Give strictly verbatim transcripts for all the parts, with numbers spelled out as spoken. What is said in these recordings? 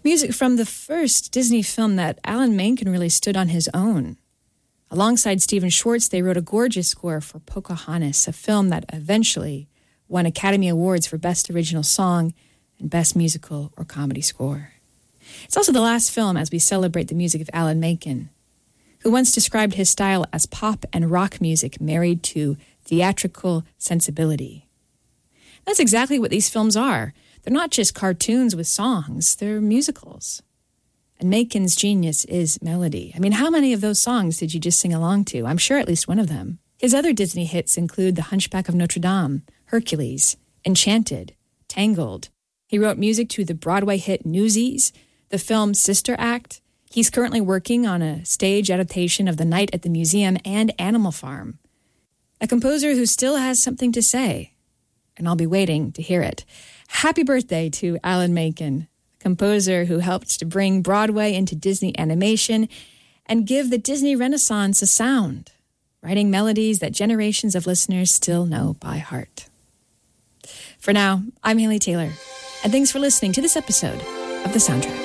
Music from the first Disney film that Alan Menken really stood on his own. Alongside Stephen Schwartz, they wrote a gorgeous score for Pocahontas, a film that eventually won Academy Awards for Best Original Song and Best Musical or Comedy Score. It's also the last film as we celebrate the music of Alan Menken, who once described his style as pop and rock music married to theatrical sensibility. That's exactly what these films are. They're not just cartoons with songs, they're musicals. And Menken's genius is melody. I mean, how many of those songs did you just sing along to? I'm sure at least one of them. His other Disney hits include The Hunchback of Notre Dame, Hercules, Enchanted, Tangled. He wrote music to the Broadway hit Newsies, the film Sister Act. He's currently working on a stage adaptation of The Night at the Museum and Animal Farm. A composer who still has something to say, and I'll be waiting to hear it. Happy birthday to Alan Menken, a composer who helped to bring Broadway into Disney animation and give the Disney Renaissance a sound, writing melodies that generations of listeners still know by heart. For now, I'm Haley Taylor, and thanks for listening to this episode of The Soundtrack.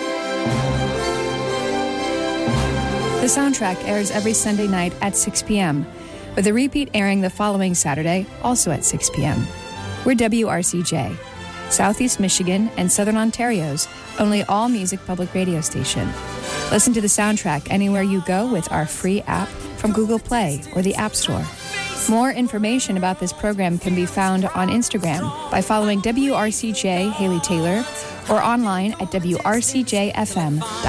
The Soundtrack airs every Sunday night at six p.m., with a repeat airing the following Saturday, also at six p.m. We're W R C J, Southeast Michigan and Southern Ontario's only all-music public radio station. Listen to The Soundtrack anywhere you go with our free app from Google Play or the App Store. More information about this program can be found on Instagram by following W R C J Haley Taylor or online at W R C J F M dot com.